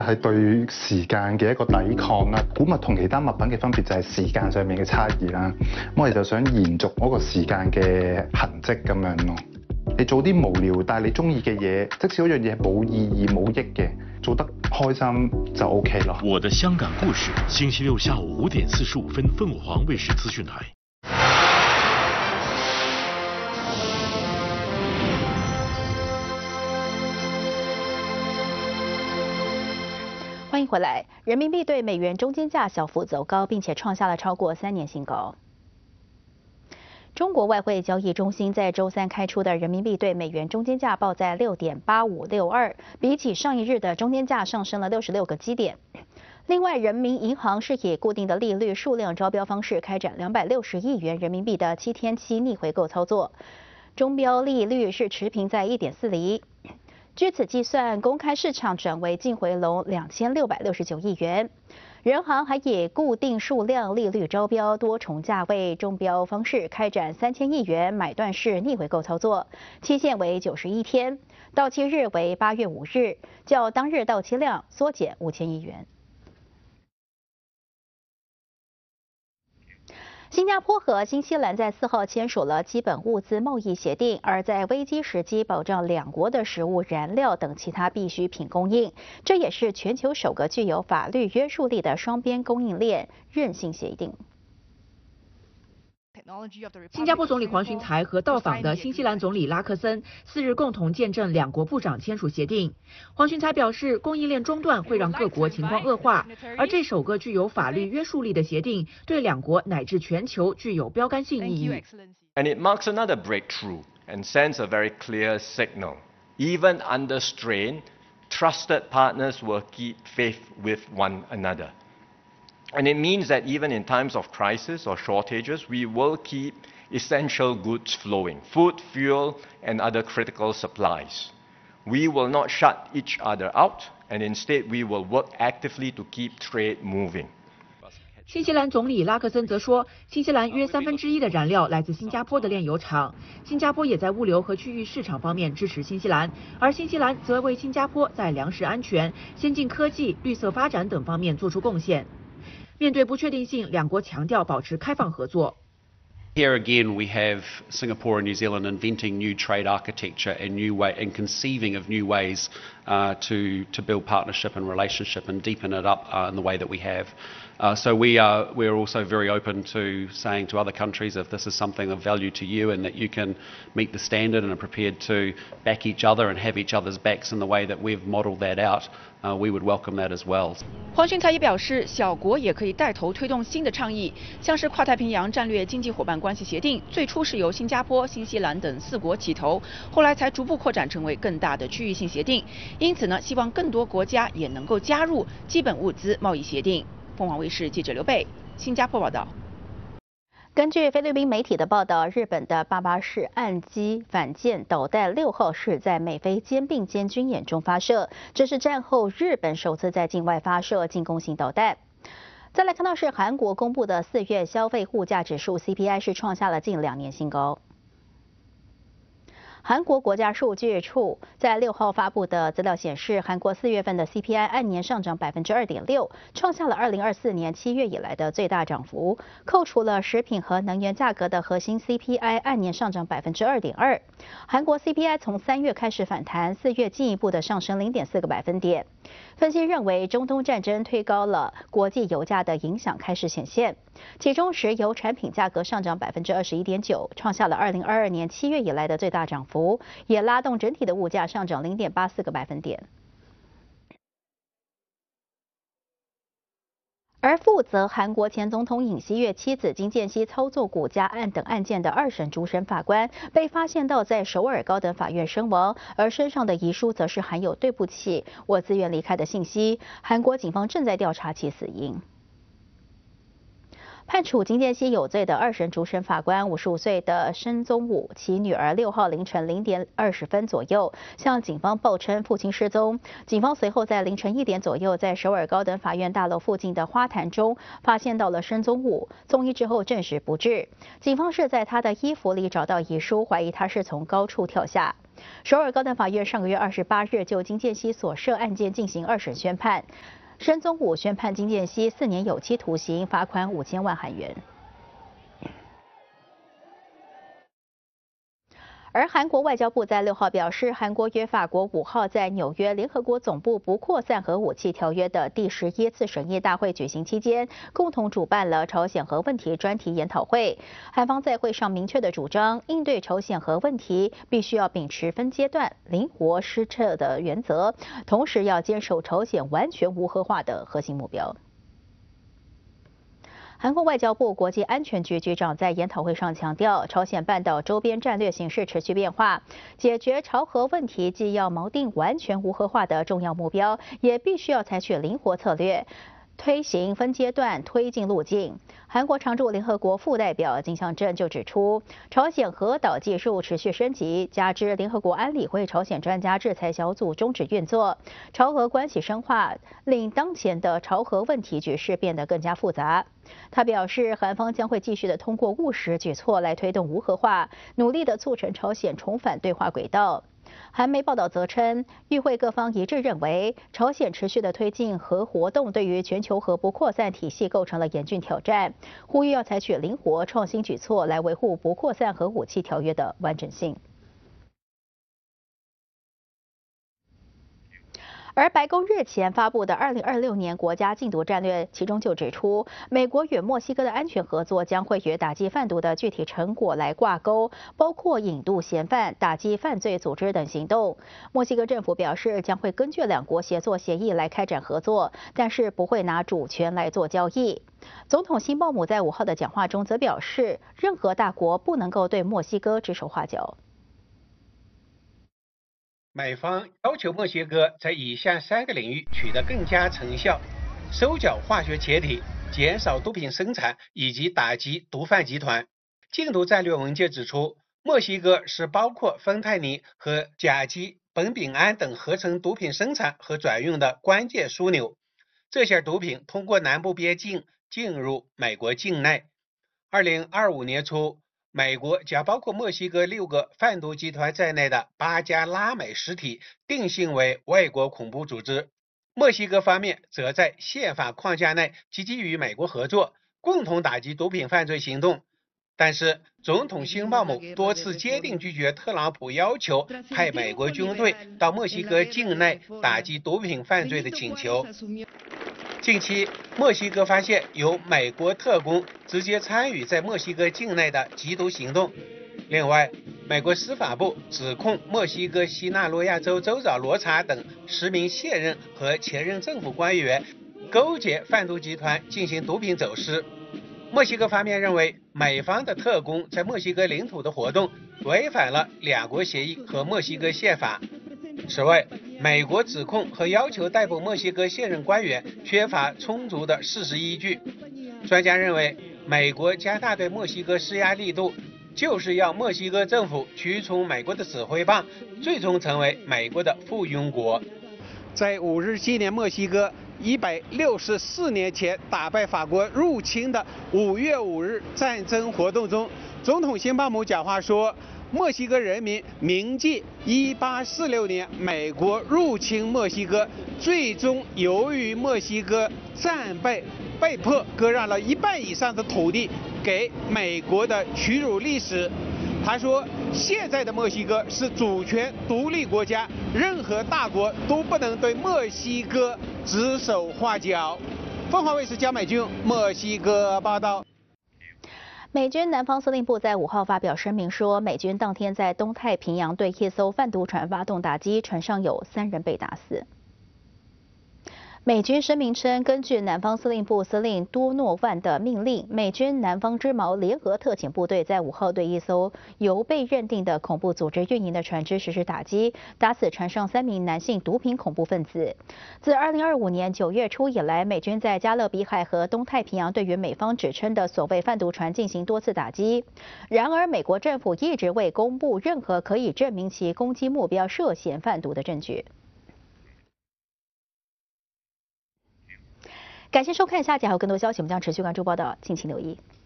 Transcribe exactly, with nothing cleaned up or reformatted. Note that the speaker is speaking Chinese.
係對時間嘅一個抵抗啦。古物同其他物品嘅分別就係時間上面嘅差異啦。咁我哋就想延續嗰個時間嘅痕跡咁樣咯。你做啲無聊但係你中意嘅嘢，即使嗰樣嘢係冇意義冇益嘅，做得開心就 OK 咯。 我的香港故事，星期六下午五點四十五分，鳳凰衛視資訊台。 欢迎回来。人民币对美元中间价小幅走高，并且创下了超过三年新高。中国外汇交易中心在周三开出的人民币对美元中间价报在六点八五六二，比起上一日的中间价上升了六十六个基点。另外，人民银行是以固定的利率数量招标方式开展两百六十亿元人民币的七天期逆回购操作，中标利率是持平在一点四厘。据此计算，公开市场转为净回笼两千六百六十九亿元。人行还以固定数量利率招标多重价位中标方式开展三千亿元买断式逆回购操作，期限为九十一天，到期日为八月五日，较当日到期量缩减五千亿元。新加坡和新西兰在四号签署了基本物资贸易协定，而在危机时期保障两国的食物、燃料等其他必需品供应，这也是全球首个具有法律约束力的双边供应链韧性协定。 新加坡总理黄循财和到访的新西兰总理拉克森四日共同见证两国部长签署协定。黄循财表示，供应链中断会让各国情况恶化，而这首个具有法律约束力的协定对两国乃至全球具有标杆性意义。 And it marks another breakthrough and sends a very clear signal. Even under strain, trusted partners will keep faith with one another. And it means that even in times of crisis or shortages, we will keep essential goods flowing, food, fuel, and other critical supplies. We will not shut each other out, and instead we will work actively to keep trade moving. 新西兰总理拉克森则说，新西兰约三分之一的燃料来自新加坡的炼油厂，新加坡也在物流和区域市场方面支持新西兰，而新西兰则为新加坡在粮食安全、先进科技、绿色发展等方面做出贡献。面对不确定性，两国强调保持开放合作。 Here again, we have Singapore and New Zealand inventing new trade architecture and new way and conceiving of new ways uh, to to build partnership and relationship and deepen it up uh, in the way that we have. Uh, so we are we're also very open to saying to other countries if this is something of value to you and that you can meet the standard and are prepared to back each other and have each other's backs in the way that we've modelled that out, uh, we would welcome that as well. 黄循财也表示，小国也可以带头推动新的倡议，像是跨太平洋战略经济伙伴关系协定，最初是由新加坡、新西兰等四国起头，后来才逐步扩展成为更大的区域性协定。因此呢，希望更多国家也能够加入基本物资贸易协定。凤凰卫视记者刘贝，新加坡报道。 根据菲律宾媒体的报道，日本的巴巴式岸基反舰导弹六号是在美菲肩并肩军演中发射，这是战后日本首次在境外发射进攻型导弹。再来看到是韩国公布的四月消费物价指数 C P I 是创下了近两年新高。韩国国家数据处在六号发布的资料显示，韩国四月份的 C P I 按年上涨百分之二点六，创下了二零二四年七月以来的最大涨幅。扣除了食品和能源价格的核心 C P I 按年上涨百分之二点二。韩国 C P I 从三月开始反弹，四月进一步的上升零点四个百分点。分析认为，中东战争推高了国际油价的影响开始显现，其中石油产品价格上涨百分之二十一点九，创下了二零二二年七月以来的最大涨幅，也拉动整体的物价上涨零点八四个百分点。而负责韩国前总统尹锡悦妻子金建熙操作股价案等案件的二审主审法官，被发现到在首尔高等法院身亡，而身上的遗书则是含有“对不起，我自愿离开”的信息。韩国警方正在调查其死因。判处金建熙有罪的二审主审法官五十五岁的申宗武，其女儿六号凌晨零点二十分左右向警方报称父亲失踪。警方随后在凌晨一点左右，在首尔高等法院大楼附近的花坛中发现到了申宗武，送医之后证实不治。警方是在他的衣服里找到遗书，怀疑他是从高处跳下。 首尔高等法院上个月二十八日就金建熙所涉案件进行二审宣判，申宗武宣判金建熙四年有期徒刑，罚款五千万韩元。而韩国外交部在六号表示，韩国约法国五号在纽约联合国总部不扩散核武器条约的第十一次审议大会举行期间，共同主办了朝鲜核问题专题研讨会。韩方在会上明确的主张，应对朝鲜核问题必须要秉持分阶段、灵活施策的原则，同时要坚守朝鲜完全无核化的核心目标。韩国外交部国际安全局局长在研讨会上强调，朝鲜半岛周边战略形势持续变化，解决朝核问题既要锚定完全无核化的重要目标，也必须要采取灵活策略，推行分阶段推进路径。韩国常驻联合国副代表金相镇就指出，朝鲜核导技术持续升级，加之联合国安理会朝鲜专家制裁小组终止运作，朝核关系深化，令当前的朝核问题局势变得更加复杂。他表示，韩方将会继续的通过务实举措来推动无核化，努力的促成朝鲜重返对话轨道。韩媒报道则称，与会各方一致认为，朝鲜持续的推进核活动对于全球核不扩散体系构成了严峻挑战，呼吁要采取灵活创新举措来维护不扩散核武器条约的完整性。而白宫日前发布的二零二六年国家禁毒战略，其中就指出，美国与墨西哥的安全合作将会与打击贩毒的具体成果来挂钩，包括引渡嫌犯、打击犯罪组织等行动。墨西哥政府表示，将会根据两国协作协议来开展合作，但是不会拿主权来做交易。总统辛鲍姆在五号的讲话中则表示，任何大国不能够对墨西哥指手画脚。 美方要求墨西哥在以下三个领域取得更加成效：收缴化学气体、减少毒品生产以及打击毒贩集团。禁毒战略文件指出，墨西哥是包括芬太尼和甲基苯丙胺等合成毒品生产和转运的关键枢纽。这些毒品通过南部边境进入美国境内。二零二五年初，美国将包括墨西哥六个贩毒集团在内的八家拉美实体定性为外国恐怖组织。墨西哥方面则在宪法框架内积极与美国合作，共同打击毒品犯罪行动。但是，总统辛鲍姆多次坚定拒绝特朗普要求派美国军队到墨西哥境内打击毒品犯罪的请求。近期，墨西哥发现有美国特工直接参与在墨西哥境内的缉毒行动。另外，美国司法部指控墨西哥西纳罗亚州州长罗查等十名现任和前任政府官员勾结贩毒集团进行毒品走私。墨西哥方面认为，美方的特工在墨西哥领土的活动违反了两国协议和墨西哥宪法。此外，美国指控和要求逮捕墨西哥现任官员缺乏充足的事实依据。专家认为，美国加大对墨西哥施压力度，就是要墨西哥政府屈从美国的指挥棒，最终成为美国的附庸国。在五日纪念墨西哥一百六十四年前打败法国入侵的五月五日战争活动中，总统辛鲍姆讲话说，墨西哥人民铭记一八四六年美国入侵墨西哥，最终由于墨西哥战败，被迫割让了一半以上的土地给美国的屈辱历史。他说，现在的墨西哥是主权独立国家，任何大国都不能对墨西哥指手画脚。凤凰卫视焦美君墨西哥报道。 美军南方司令部在五号发表声明说，美军当天在东太平洋对一艘贩毒船发动打击，船上有三人被打死。美军声明称，根据南方司令部司令多诺万的命令，美军南方之矛联合特遣部队在五号对一艘由被认定的恐怖组织运营的船只实施打击，打死船上三名男性毒品恐怖分子。自二零二五年九月初以来，美军在加勒比海和东太平洋对于美方指称的所谓贩毒船进行多次打击。然而，美国政府一直未公布任何可以证明其攻击目标涉嫌贩毒的证据。感谢收看，下集还有更多消息，我们将持续关注报道，敬请留意。